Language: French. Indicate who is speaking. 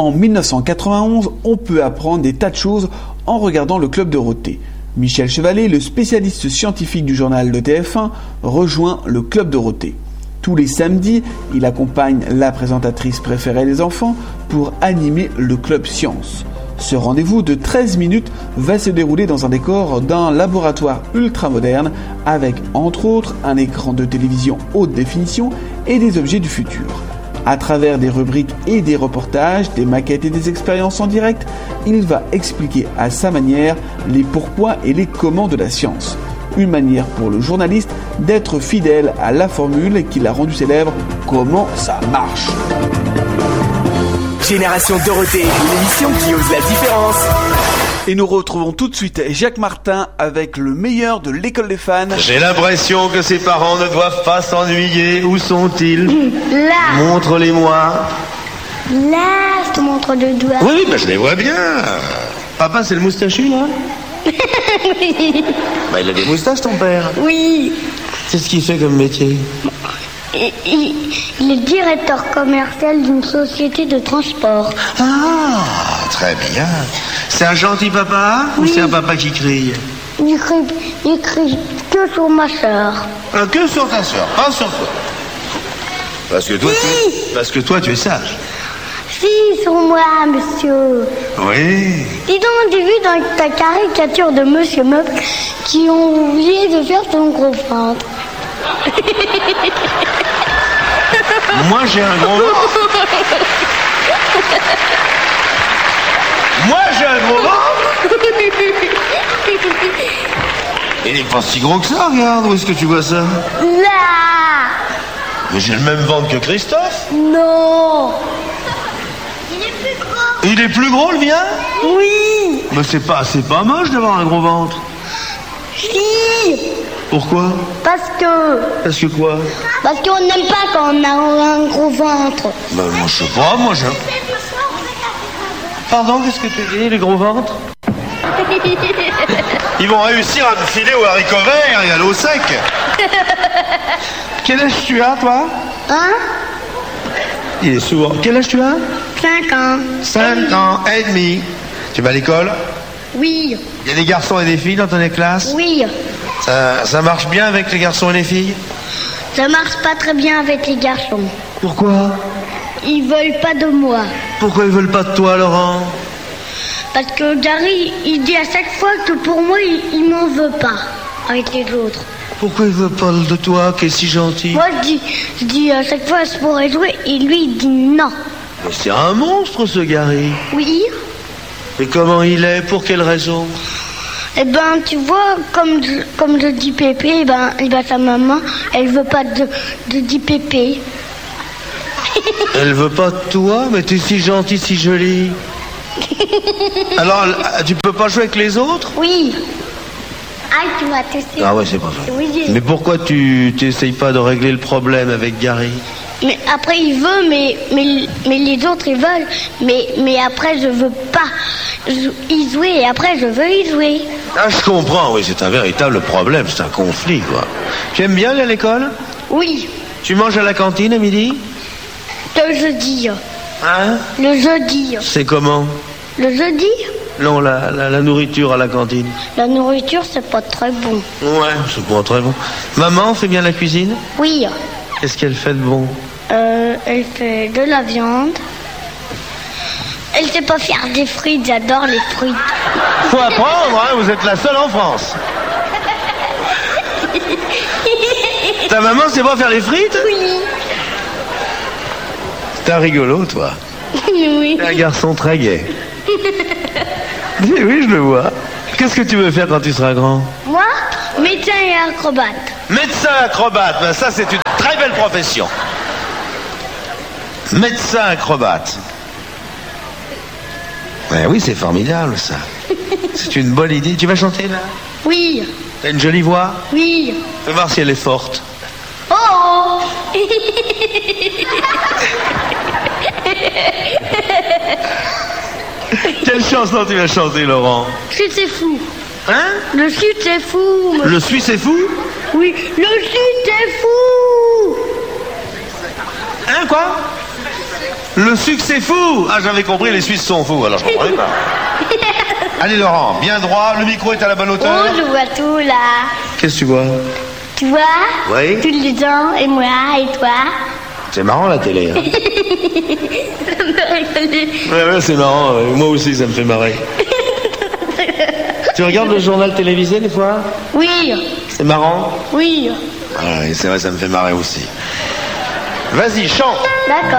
Speaker 1: En 1991, on peut apprendre des tas de choses en regardant le Club Dorothée. Michel Chevalet, le spécialiste scientifique du journal de TF1, rejoint le Club Dorothée. Tous les samedis, il accompagne la présentatrice préférée des enfants pour animer le Club Science. Ce rendez-vous de 13 minutes va se dérouler dans un décor d'un laboratoire ultra moderne avec entre autres un écran de télévision haute définition et des objets du futur. À travers des rubriques et des reportages, des maquettes et des expériences en direct, il va expliquer à sa manière les pourquoi et les comment de la science. Une manière pour le journaliste d'être fidèle à la formule qui l'a rendu célèbre « Comment ça marche ?»
Speaker 2: Génération Dorothée, une émission qui ose la différence.
Speaker 1: Et nous retrouvons tout de suite Jacques Martin avec le meilleur de l'école des fans.
Speaker 3: J'ai l'impression que ses parents ne doivent pas s'ennuyer. Où sont-ils?
Speaker 4: Là.
Speaker 3: Montre-les-moi.
Speaker 4: Là, je te montre deux doigts.
Speaker 3: Oui, ben je les vois bien. Papa, c'est le moustachu, là?
Speaker 4: Oui.
Speaker 3: Bah, il a des moustaches, ton père.
Speaker 4: Oui.
Speaker 3: C'est ce qu'il fait comme métier.
Speaker 4: Il est directeur commercial d'une société de transport.
Speaker 3: Ah, très bien. C'est un gentil papa ou c'est un papa qui crie?
Speaker 4: Il crie que sur ma soeur.
Speaker 3: Que sur ta soeur, pas sur toi. Parce que toi, tu es sage.
Speaker 4: Si, sur moi, monsieur.
Speaker 3: Oui.
Speaker 4: Dis donc, j'ai vu dans ta caricature de Monsieur Meuble qui ont oublié de faire son gros ventre.
Speaker 3: Moi, j'ai un gros ventre. Moi, j'ai un gros ventre. Il n'est pas si gros que ça, regarde. Où est-ce que tu vois ça?
Speaker 4: Là.
Speaker 3: Mais j'ai le même ventre que Christophe.
Speaker 4: Non. Il est plus gros.
Speaker 3: Il est plus gros, le mien?
Speaker 4: Oui.
Speaker 3: Mais c'est pas moche d'avoir un gros ventre.
Speaker 4: Si.
Speaker 3: Pourquoi?
Speaker 4: Parce que
Speaker 3: quoi?
Speaker 4: Parce qu'on n'aime pas quand on a un gros ventre.
Speaker 3: Ben, moi, je sais pas, moi, je... Pardon, qu'est-ce que tu dis, les gros ventres? Ils vont réussir à me filer au haricot vert et à l'eau sec. Quel âge tu as, toi?
Speaker 4: Hein?
Speaker 3: Il est sourd. Quel âge tu as?
Speaker 4: 5 ans.
Speaker 3: 5 ans et demi. Tu vas à l'école?
Speaker 4: Oui.
Speaker 3: Il y a des garçons et des filles dans ton classe?
Speaker 4: Oui.
Speaker 3: Ça marche bien avec les garçons et les filles?
Speaker 4: Ça marche pas très bien avec les garçons.
Speaker 3: Pourquoi?
Speaker 4: Ils veulent pas de moi.
Speaker 3: Pourquoi ils veulent pas de toi, Laurent?
Speaker 4: Parce que Gary, il dit à chaque fois que pour moi, il m'en veut pas avec les autres.
Speaker 3: Pourquoi il veut pas de toi, qui est si gentil?
Speaker 4: Moi, je dis à chaque fois, je pourrais jouer, et lui, il dit non.
Speaker 3: Mais c'est un monstre, ce Gary.
Speaker 4: Oui.
Speaker 3: Et comment il est? Pour quelle raison?
Speaker 4: Eh ben, tu vois, comme je dis Pépé, sa maman, elle veut pas de dire Pépé.
Speaker 3: Elle veut pas de toi, mais t'es si gentil, si joli. Alors, tu peux pas jouer avec les autres?
Speaker 4: Oui. Ah, tu m'as testé.
Speaker 3: Ah ouais, c'est pas vrai.
Speaker 4: Oui.
Speaker 3: Mais pourquoi tu t'essayes pas de régler le problème avec Gary?
Speaker 4: Mais après, il veut, mais les autres, ils veulent. Mais après, je veux pas y jouer, et après, je veux y jouer.
Speaker 3: Ah, je comprends, oui, c'est un véritable problème, c'est un conflit, quoi. Tu aimes bien aller à l'école?
Speaker 4: Oui.
Speaker 3: Tu manges à la cantine à midi?
Speaker 4: Le jeudi.
Speaker 3: Hein?
Speaker 4: Le jeudi.
Speaker 3: C'est comment?
Speaker 4: Le jeudi?
Speaker 3: Non, la nourriture à la cantine.
Speaker 4: La nourriture, c'est pas très bon.
Speaker 3: Ouais, c'est pas très bon. Maman fait bien la cuisine?
Speaker 4: Oui.
Speaker 3: Qu'est-ce qu'elle fait de bon?
Speaker 4: Elle fait de la viande. Elle sait pas faire des frites, j'adore les frites.
Speaker 3: Faut apprendre, hein, vous êtes la seule en France. Ta maman sait pas faire les frites?
Speaker 4: Oui.
Speaker 3: T'es un rigolo, toi.
Speaker 4: Oui.
Speaker 3: T'es un garçon très gai. Oui, je le vois. Qu'est-ce que tu veux faire quand tu seras grand?
Speaker 4: Moi, médecin et acrobate.
Speaker 3: Médecin acrobate, ben ça c'est une très belle profession. Médecin acrobate. Ouais, oui, c'est formidable ça. C'est une bonne idée. Tu vas chanter là?
Speaker 4: Oui.
Speaker 3: T'as une jolie voix?
Speaker 4: Oui.
Speaker 3: Fais voir si elle est forte.
Speaker 4: Oh.
Speaker 3: Quelle chanson tu vas chanter, Laurent?
Speaker 4: Chut, c'est fou.
Speaker 3: Hein?
Speaker 4: Le chut, c'est fou.
Speaker 3: Le Suisse est fou?
Speaker 4: Oui, le chut, c'est fou.
Speaker 3: Hein, quoi? Le succès fou. Ah, j'avais compris, les Suisses sont fous, alors je comprenais pas. Allez Laurent, bien droit, le micro est à la bonne hauteur.
Speaker 4: Oh, je vois tout là.
Speaker 3: Qu'est-ce que tu vois?
Speaker 4: Tu vois?
Speaker 3: Oui.
Speaker 4: Tous les gens, et moi, et toi.
Speaker 3: C'est marrant la télé, hein.
Speaker 4: Ça me rigole.
Speaker 3: Ouais, c'est marrant, moi aussi ça me fait marrer. Tu regardes le journal télévisé des fois?
Speaker 4: Oui,
Speaker 3: C'est marrant?
Speaker 4: oui.
Speaker 3: Ah, oui, c'est vrai, ça me fait marrer aussi. Vas-y, chante.
Speaker 4: D'accord.